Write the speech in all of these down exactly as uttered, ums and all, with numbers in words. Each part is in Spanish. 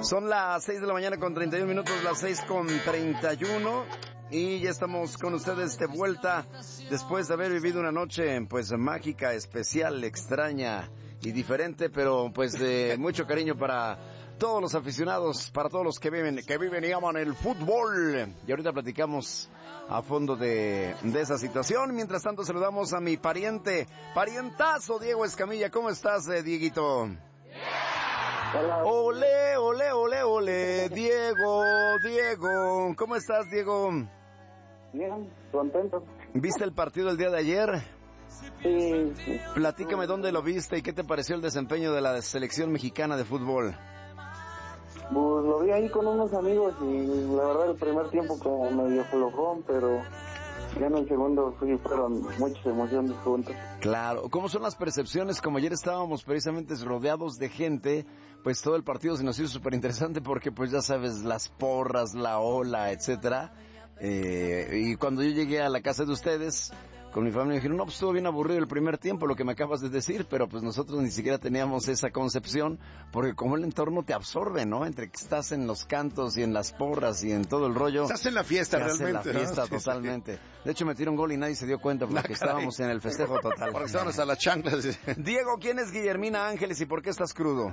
Son las seis de la mañana con treinta y un minutos, las seis con treinta y uno. Y ya estamos con ustedes de vuelta después de haber vivido una noche pues mágica, especial, extraña y diferente, pero pues de mucho cariño para todos los aficionados, para todos los que viven, que viven y aman el fútbol. Y ahorita platicamos a fondo de, de esa situación. Mientras tanto saludamos a mi pariente, parientazo Diego Escamilla. ¿Cómo estás, eh, Dieguito? Hola. Ole, ole, ole, ole, Diego, Diego. ¿Cómo estás, Diego? Bien, contento. ¿Viste el partido el día de ayer? Sí, sí. Platícame dónde lo viste y qué te pareció el desempeño de la selección mexicana de fútbol. Pues lo vi ahí con unos amigos y la verdad el primer tiempo como medio flojón, pero ya en el segundo sí fueron muchas emociones juntas. Claro, ¿cómo son las percepciones? Como ayer estábamos precisamente rodeados de gente, pues todo el partido se nos hizo súper interesante porque pues ya sabes, las porras, la ola, etcétera. Eh, y cuando yo llegué a la casa de ustedes con mi familia me dijeron, no, pues estuvo bien aburrido el primer tiempo, lo que me acabas de decir, pero pues nosotros ni siquiera teníamos esa concepción, porque como el entorno te absorbe, ¿no? Entre que estás en los cantos y en las porras y en todo el rollo. Estás en la fiesta realmente, en la fiesta, ¿no? Totalmente. Sí, sí. De hecho metieron un gol y nadie se dio cuenta porque no, estábamos en el festejo total. Porque estábamos a las chanclas. Diego, ¿quién es Guillermina Ángeles y por qué estás crudo?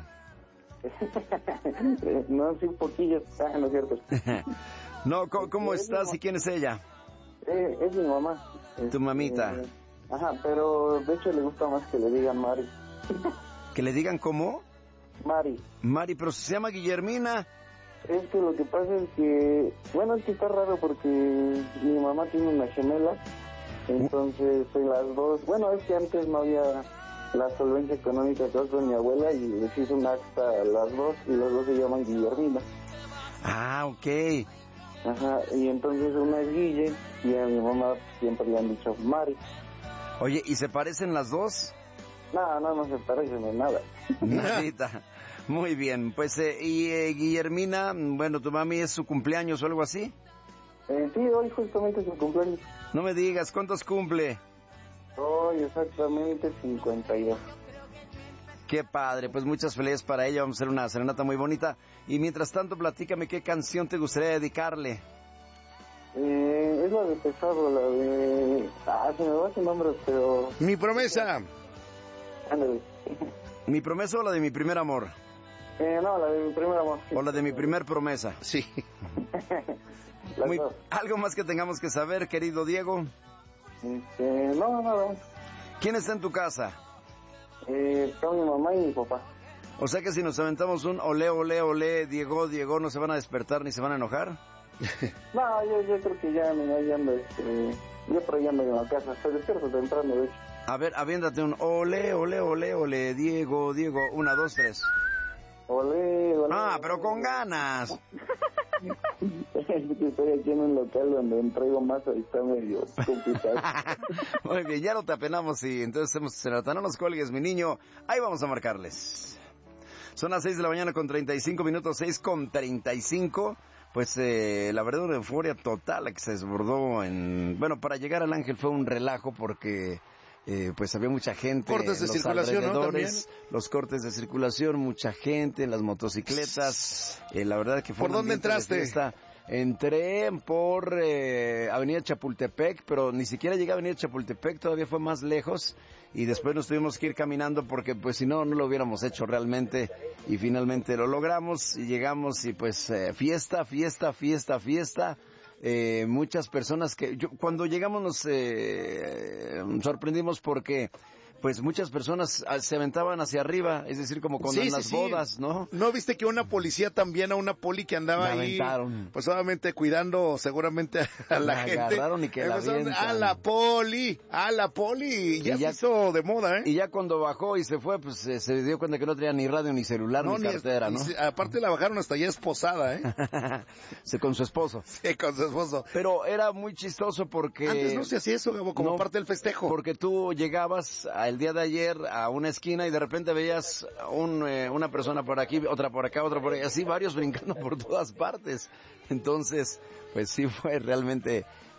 No, sí, un poquillo, ah, no es cierto. No, ¿cómo, cómo estás y quién es ella? Eh, es mi mamá. Tu mamita. Eh, ajá, pero de hecho le gusta más que le digan Mari. ¿Que le digan cómo? Mari. Mari, pero se llama Guillermina. Es que lo que pasa es que, bueno, es que está raro porque mi mamá tiene una gemela, entonces pues, las dos, bueno, es que antes no había la solvencia económica que con mi abuela y les hizo un acta a las dos y las dos se llaman Guillermina. Ah, ok. Ajá, y entonces una es Guille y a mi mamá siempre le han dicho Mari. Oye, ¿y se parecen las dos? No, no, no se parecen en nada. Nadita. Muy bien, pues, eh, y eh, Guillermina, bueno, tu mami es su cumpleaños o algo así. Eh, sí, hoy justamente es su cumpleaños. No me digas, ¿cuántos cumple? Hoy exactamente cincuenta y dos. Qué padre, pues muchas felicidades para ella, vamos a hacer una serenata muy bonita. Y mientras tanto, platícame qué canción te gustaría dedicarle. Eh, es la de Pesado, la de... Ah, se me va su nombre, pero... Mi promesa. Ándale. ¿Mi promesa o la de mi primer amor? Eh, no, la de mi primer amor. ¿O la de mi primer promesa? Sí. Muy... ¿Algo más que tengamos que saber, querido Diego? Este, no, nada. ¿Quién está en tu casa? Eh, está mi mamá y mi papá. O sea que si nos aventamos un olé, olé, olé, Diego, Diego, ¿no se van a despertar ni se van a enojar? No, yo, yo creo que ya me ya ando, este, yo por ahí ando en la casa, se despierto temprano, de hecho. A ver, aviéntate un olé, olé, olé, olé, Diego, Diego, una, dos, tres. Olé, olé. Ah, pero con ganas. Estoy aquí en un local donde entrego masa y está medio complicado. Muy bien, ya no te apenamos y entonces hacemos serenata. No nos cuelgues, mi niño. Ahí vamos a marcarles. Son las seis de la mañana con treinta y cinco minutos, seis con treinta y cinco. Pues eh, la verdad una euforia total la que se desbordó en... Bueno, para llegar al Ángel fue un relajo porque... Eh, pues había mucha gente cortes de en los circulación, alrededores, ¿no? Los cortes de circulación, mucha gente, las motocicletas, eh, la verdad que fue... ¿Por dónde entraste? Entré por eh, Avenida Chapultepec, pero ni siquiera llegué a Avenida Chapultepec, todavía fue más lejos y después nos tuvimos que ir caminando porque pues si no, no lo hubiéramos hecho realmente y finalmente lo logramos y llegamos y pues eh, fiesta, fiesta, fiesta, fiesta. Eh, muchas personas que yo, cuando llegamos nos eh, sorprendimos porque pues muchas personas se aventaban hacia arriba, es decir, como cuando sí, en sí, las sí. bodas, ¿no? ¿No viste que una policía también, a una poli que andaba la ahí, aventaron. Pues solamente cuidando seguramente a la, la gente? Agarraron y que la avientan. A la poli, a la poli, y ya, ya se hizo de moda, ¿eh? Y ya cuando bajó y se fue, pues se, se dio cuenta que no tenía ni radio, ni celular, no, ni cartera, ni, ¿no? Se, aparte la bajaron hasta ya esposada, ¿eh? Sí, con su esposo. Sí, con su esposo. Pero era muy chistoso porque... Antes no se hacía eso, Gabo, como no, parte del festejo. Porque tú llegabas el día de ayer a una esquina y de repente veías un, eh, una persona por aquí, otra por acá, otra por ahí, así varios brincando por todas partes. Entonces, pues sí fue realmente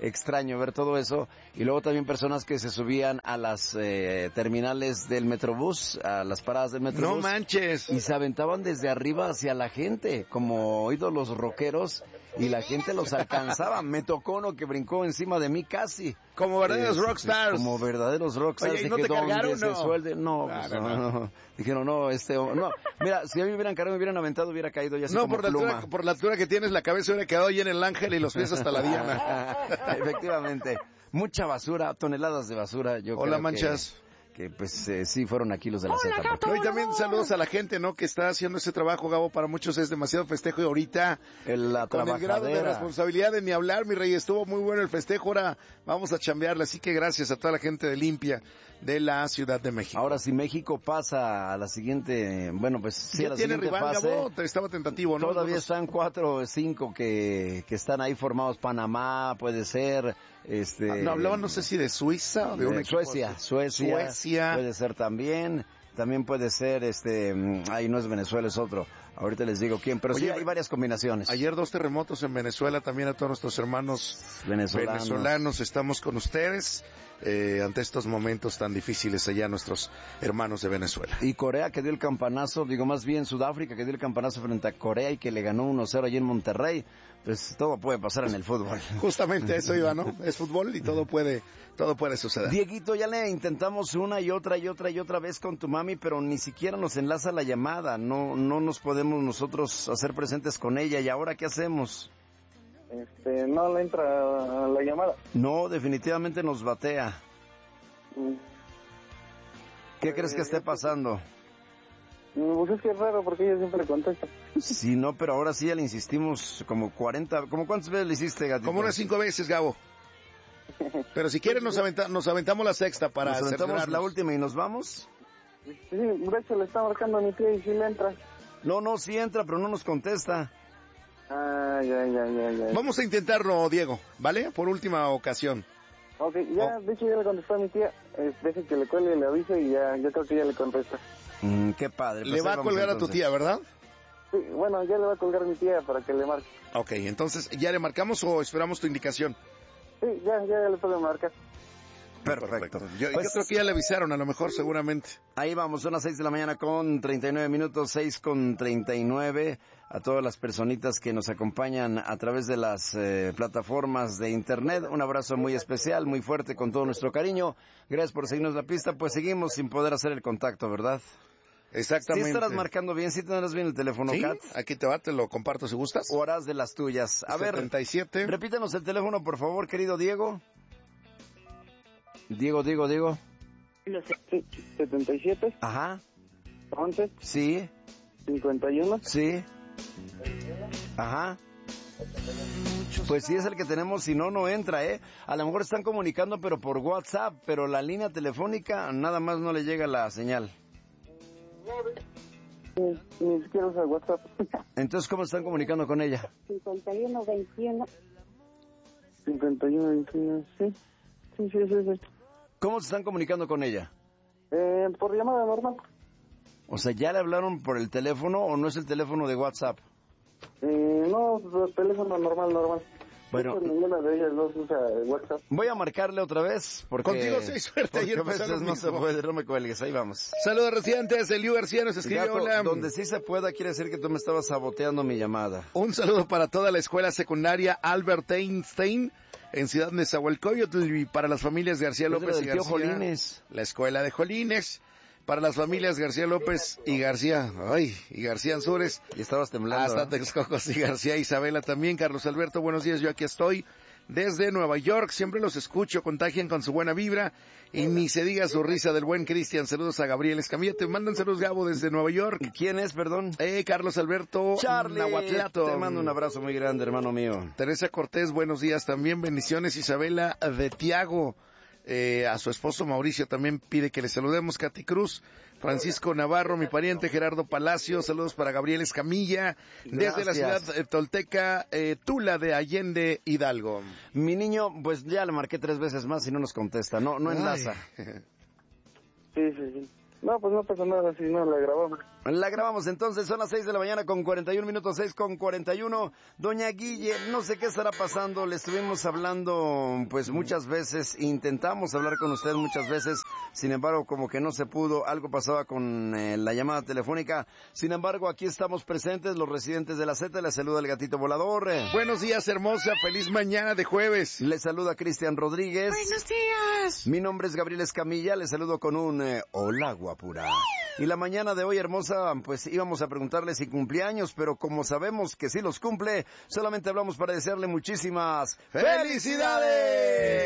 extraño ver todo eso. Y luego también personas que se subían a las eh, terminales del Metrobús, a las paradas del Metrobús. No manches. Y se aventaban desde arriba hacia la gente, como ídolos rockeros, y la gente los alcanzaba. Me tocó uno que brincó encima de mí casi. Como verdaderos Eh, rockstars. Como verdaderos rockstars. Oye, ¿y no te cargaron, no? no? Suelde, no, No, pues, no, no, no. no. Dijeron, no, este, no. Mira, si a mí me hubieran cargado, me hubieran aventado, hubiera caído ya así No, como por la, pluma. altura, por la altura que tienes, la cabeza hubiera quedado ahí en el ángel y los pies hasta la diana. Efectivamente. Mucha basura, toneladas de basura. Yo Hola, creo Manchas. Que, que pues eh, sí fueron aquí los de la Z. Porque... No, y también saludos a la gente, ¿no? Que está haciendo ese trabajo, Gabo. Para muchos es demasiado festejo y ahorita El, la con el grado de responsabilidad de ni hablar, mi rey. Estuvo muy bueno el festejo. Ahora vamos a chambearle. Así que gracias a toda la gente de Limpia de la Ciudad de México. Ahora, si México pasa a la siguiente, bueno, pues sí, a la tiene siguiente rival, fase, Gabo? Estaba tentativo, ¿no? todavía Nosotros... están cuatro o cinco que, que están ahí formados. Panamá, puede ser, este... Ah, no, hablaban, no sé si de Suiza o de, de un equipo Suecia, así. Suecia, Suecia. puede ser también, también puede ser, este, ahí no es Venezuela, es otro. Ahorita les digo quién, pero Oye, sí hay varias combinaciones. Ayer dos terremotos en Venezuela, también a todos nuestros hermanos Venezolanos. venezolanos, estamos con ustedes eh, ante estos momentos tan difíciles allá nuestros hermanos de Venezuela. Y Corea que dio el campanazo, digo más bien Sudáfrica que dio el campanazo frente a Corea y que le ganó uno cero allí en Monterrey, pues todo puede pasar en el fútbol. Justamente eso iba, ¿no? Es fútbol y todo puede, todo puede suceder. Dieguito, ya le intentamos una y otra y otra y otra vez con tu mami, pero ni siquiera nos enlaza la llamada, no, no nos podemos nosotros hacer presentes con ella, ¿y ahora qué hacemos? Este, no le entra la llamada. No, definitivamente nos batea. Mm, ¿Qué Eh, crees que esté es que- pasando? Pues es que es raro porque ella siempre contesta. Sí, no, pero ahora sí ya le insistimos como cuarenta, ¿como cuántas veces le hiciste, gatito? Como unas cinco veces, Gabo. Pero si quieres nos, aventa- nos aventamos la sexta para ¿Nos aventamos celebrarnos. la última y nos vamos? Sí, de hecho le está marcando a mi tía y sí le entra. No, no, sí entra, pero no nos contesta. Ah, ya, ya, ya, ya. Vamos a intentarlo, Diego, ¿vale? Por última ocasión. Ok, ya, Oh. de hecho ya le contestó a mi tía. Eh, deje que le cuelgue y le avise y ya, yo creo que ya le contesta. Mm, qué padre. pues Le ahí va a vamos colgar a tu entonces. tía, ¿verdad? Sí, bueno, ya le va a colgar mi tía para que le marque. Ok, entonces, ¿ya le marcamos o esperamos tu indicación? Sí, ya, ya le puedo marcar. Perfecto. Yo, Pues, yo creo que ya le avisaron, a lo mejor, seguramente. ahí vamos, son las seis de la mañana con treinta y nueve minutos, seis con treinta y nueve. A todas las personitas que nos acompañan a través de las eh, plataformas de internet, un abrazo muy especial, muy fuerte, con todo nuestro cariño. Gracias por seguirnos la pista, pues seguimos sin poder hacer el contacto, ¿verdad? Exactamente. ¿Sí estarás marcando bien? ¿Sí tendrás bien el teléfono, Sí, Kat? aquí te va, te lo comparto si gustas. ¿O harás de las tuyas? A ver, setenta y siete. repítenos el teléfono, por favor, querido Diego. Diego, Diego, Diego. Sí, setenta y siete, Ajá, once, sí, cincuenta y uno. sí. Ajá. Pues sí es el que tenemos, si no, no entra, ¿eh? A lo mejor están comunicando, pero por WhatsApp, pero la línea telefónica nada más no le llega la señal. Ni, ni siquiera usa WhatsApp. Entonces, ¿cómo están comunicando con ella? cincuenta y uno veintiuno. cincuenta y uno, veintiuno, sí. Sí, sí, sí, sí. ¿Cómo se están comunicando con ella? Eh, por llamada normal. O sea, ¿ya le hablaron por el teléfono o no es el teléfono de WhatsApp? Eh, no, por teléfono normal, normal. Bueno. De hecho, ninguna de ellas dos usa WhatsApp. Voy a marcarle otra vez porque... Contigo sí hay suerte, porque ayer a pasó veces lo no se mismo. puede, no me cuelgues, ahí vamos. Saludos residentes, Eliu García nos escribe, Gato, hola. donde sí se pueda quiere decir que tú me estabas saboteando mi llamada. Un saludo para toda la escuela secundaria Albert Einstein en Ciudad Nezahualcóyotl y para las familias García Es de López la y del tío García. Jolines. La escuela de Jolines. Para las familias García López y García, ay, y García Ansúrez. Y estabas temblando. Hasta ¿eh? Texcocos y García Isabela también. Carlos Alberto, buenos días, yo aquí estoy. Desde Nueva York, siempre los escucho, contagian con su buena vibra y ni se diga su risa del buen Cristian. Saludos a Gabriel Escamilla, te mandan saludos Gabo desde Nueva York. ¿Y quién es, perdón? Eh, Carlos Alberto Charlie, Nahuatlato. te mando un abrazo muy grande, hermano mío. Teresa Cortés, buenos días también, bendiciones. Isabela de Tiago, eh, a su esposo Mauricio también pide que le saludemos. Katy Cruz, Francisco Navarro, mi pariente Gerardo Palacio, saludos para Gabriel Escamilla, desde la Gracias. ciudad eh, tolteca, eh, Tula de Allende, Hidalgo. Mi niño, pues ya le marqué tres veces más y no nos contesta, no, no enlaza. Sí, sí, sí. No, pues no pasa nada, si no la grabamos. La grabamos entonces, son las seis de la mañana con cuarenta y un minutos, seis con cuarenta y uno. Doña Guille, no sé qué estará pasando, le estuvimos hablando pues muchas veces, intentamos hablar con usted muchas veces, sin embargo como que no se pudo, algo pasaba con eh, la llamada telefónica. Sin embargo, aquí estamos presentes, los residentes de la Z, le saluda el gatito volador. Buenos días, hermosa, feliz mañana de jueves. Le saluda Cristian Rodríguez. Buenos días. Mi nombre es Gabriel Escamilla, le saludo con un eh, hola guapura. Y la mañana de hoy, hermosa, pues íbamos a preguntarle si cumplía años, pero como sabemos que sí los cumple, solamente hablamos para desearle muchísimas ¡felicidades!